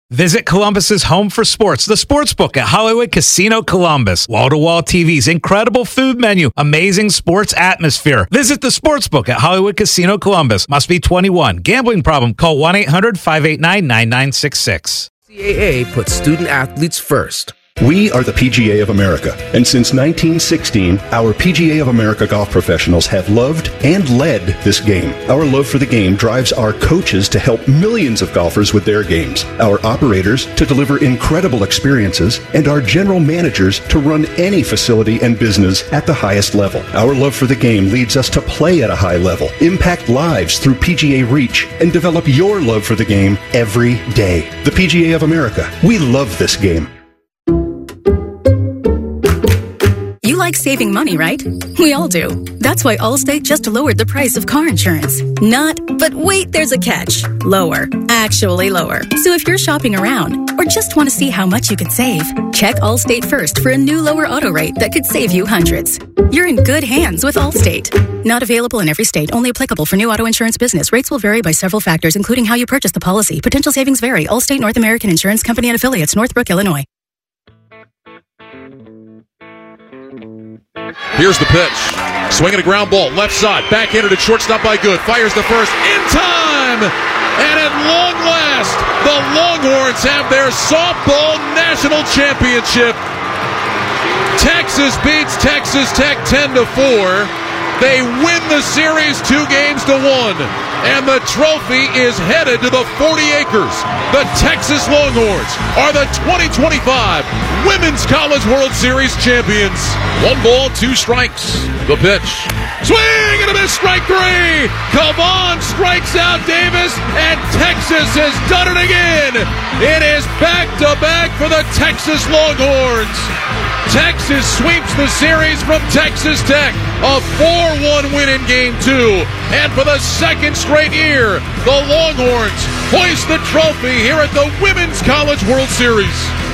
Visit Columbus's home for sports, the Sportsbook at Hollywood Casino Columbus. Wall-to-wall TVs, incredible food menu, amazing sports atmosphere. Visit the Sportsbook at Hollywood Casino Columbus. Must be 21. Gambling problem? Call 1-800-589-9966. CAA puts student athletes first. We are the PGA of America, and since 1916, our PGA of America golf professionals have loved and led this game. Our love for the game drives our coaches to help millions of golfers with their games, our operators to deliver incredible experiences, and our general managers to run any facility and business at the highest level. Our love for the game leads us to play at a high level, impact lives through PGA Reach, and develop your love for the game every day. The PGA of America. We love this game. You like saving money, right? We all do. That's why Allstate just lowered the price of car insurance. Not, but wait, there's a catch. Lower. Actually lower. So if you're shopping around or just want to see how much you could save, check Allstate first for a new lower auto rate that could save you hundreds. You're in good hands with Allstate. Not available in every state. Only applicable for new auto insurance business. Rates will vary by several factors, including how you purchase the policy. Potential savings vary. Allstate North American Insurance Company and Affiliates, Northbrook, Illinois. Here's the pitch. Swinging a ground ball, left side, backhanded at shortstop by Good. Fires the first in time. And at long last, the Longhorns have their softball national championship. Texas beats Texas Tech 10-4. They win the series 2-1. And the trophy is headed to the 40 acres. The Texas Longhorns are the 2025 Women's College World Series champions. 1 ball, 2 strikes. The pitch. Swing and a miss, strike 3. Kavan strikes out Davis, and Texas has done it again. It is back-to-back for the Texas Longhorns. Texas sweeps the series from Texas Tech. A 4-1 win in Game 2. And for the second straight year, the Longhorns hoist the trophy here at the Women's College World Series.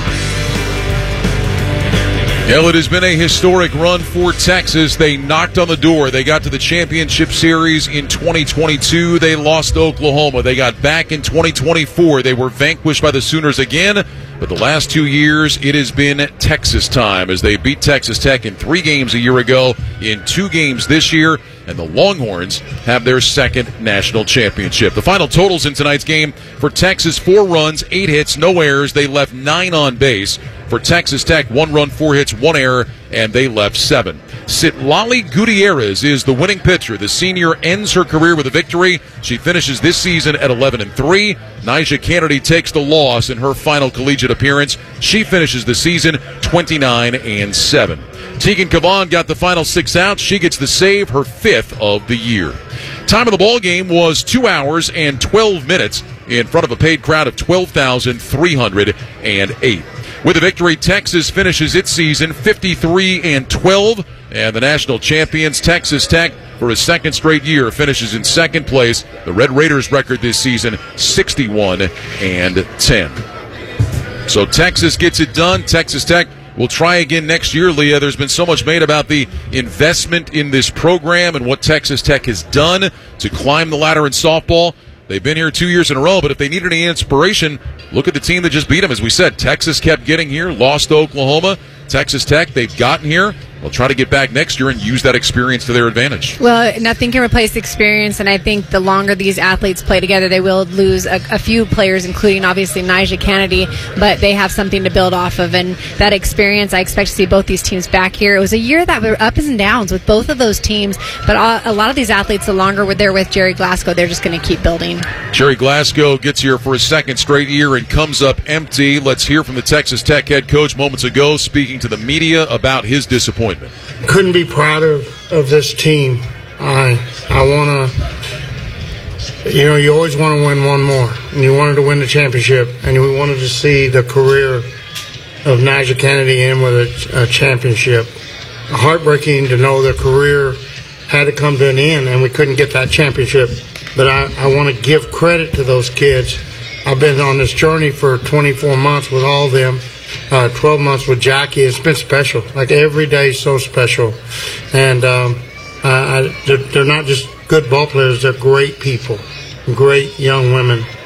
Well, it has been a historic run for Texas. They knocked on the door. They got to the championship series in 2022. They lost to Oklahoma. They got back in 2024. They were vanquished by the Sooners again. But the last 2 years, it has been Texas time as they beat Texas Tech in 3 games a year ago, in 2 games this year, and the Longhorns have their second national championship. The final totals in tonight's game for Texas: 4 runs, 8 hits, no errors. They left 9 on base. For Texas Tech, 1 run, 4 hits, 1 error, and they left 7. Citlali Gutierrez is the winning pitcher. The senior ends her career with a victory. She finishes this season at 11-3. Nyjah Kennedy takes the loss in her final collegiate appearance. She finishes the season 29-7. Tegan Kavan got the final 6 outs. She gets the save, her 5th of the year. Time of the ball game was 2 hours and 12 minutes in front of a paid crowd of 12,308. With the victory, Texas finishes its season 53-12, and the national champions, Texas Tech, for a second straight year, finishes in second place. The Red Raiders' record this season, 61-10. So Texas gets it done. Texas Tech will try again next year, Leah. There's been so much made about the investment in this program and what Texas Tech has done to climb the ladder in softball. They've been here 2 years in a row, but if they need any inspiration, look at the team that just beat them. As we said, Texas kept getting here, lost to Oklahoma. Texas Tech, they've gotten here. They'll try to get back next year and use that experience to their advantage. Well, nothing can replace experience, and I think the longer these athletes play together, they will lose a few players, including obviously Nyjah Kennedy, but they have something to build off of, and that experience, I expect to see both these teams back here. It was a year that were ups and downs with both of those teams, but a lot of these athletes, the longer they're with Jerry Glasgow, they're just going to keep building. Jerry Glasgow gets here for a second straight year and comes up empty. Let's hear from the Texas Tech head coach moments ago, speaking to the media about his disappointment. Couldn't be prouder of this team. I want to, you always want to win one more. And you wanted to win the championship, and we wanted to see the career of Nyjah Kennedy in with a championship. Heartbreaking to know their career had to come to an end, and we couldn't get that championship. But I want to give credit to those kids. I've been on this journey for 24 months with all of them. 12 months with Jackie. It's been special. Like every day is so special. And they're not just good ball players. They're great people, great young women.